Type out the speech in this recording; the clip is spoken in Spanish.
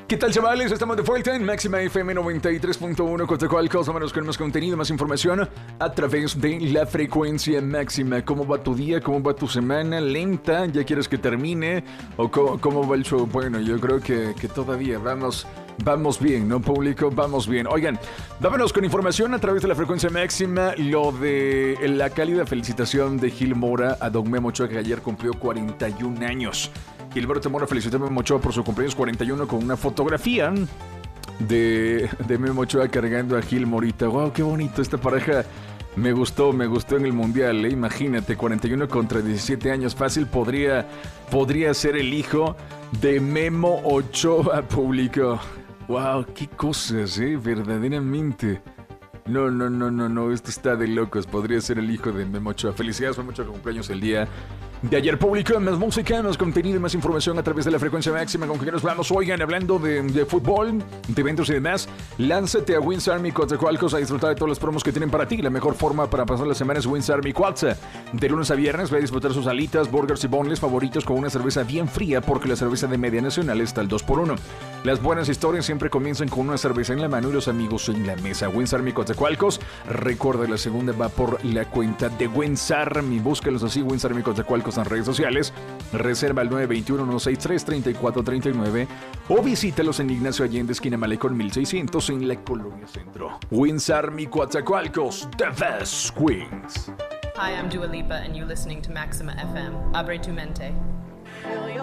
¿Qué tal, chavales? Estamos de vuelta en Máxima FM 93.1 Coatzacoalcos. Vámonos con más contenido, más información a través de la frecuencia máxima. ¿Cómo va tu día? ¿Cómo va tu semana? ¿Lenta? ¿Ya quieres que termine? ¿O cómo va el show? Bueno, yo creo que todavía vamos bien, ¿no, público? Vamos bien. Oigan, vámonos con información a través de la frecuencia máxima. Lo de la cálida felicitación de Gil Mora a Don Memo Ochoa, que ayer cumplió 41 años. Gilberto Mora felicitó a Memo Ochoa por su cumpleaños 41 con una fotografía de Memo Ochoa cargando a Gil Morita. ¡Wow! ¡Qué bonito esta pareja! Me gustó en el Mundial, ¿eh? Imagínate, 41 contra 17 años. Fácil podría ser el hijo de Memo Ochoa, público. ¡Wow! ¡Qué cosas, verdaderamente! No, esto está de locos. Podría ser el hijo de Memo Ochoa. Felicidades, Memo Ochoa, cumpleaños el día de ayer. Público, más música, más contenido y más información a través de la frecuencia máxima con que nos vamos. Oigan, hablando de fútbol, de eventos y demás, lánzate a Wins Army Coatzacoalcos a disfrutar de todos los promos que tienen para ti. La mejor forma para pasar la semana es Wins Army Coatza. De lunes a viernes, ve a disfrutar sus alitas, burgers y boneless favoritos con una cerveza bien fría, porque la cerveza de media nacional está al 2x1. Las buenas historias siempre comienzan con una cerveza en la mano y los amigos en la mesa. Wins Army Coatzacoalcos. Recuerda, la segunda va por la cuenta de Wins Army. Búscalos así, Wins Army Coatzacoalcos en redes sociales. Reserva al 921-163-3439 o visítalos en Ignacio Allende, esquina Malecón 1600 en la Colonia Centro. Wins Army Coatzacoalcos, the best wings. Hi, I'm Dua Lipa and you're listening to Maxima FM. Abre tu mente.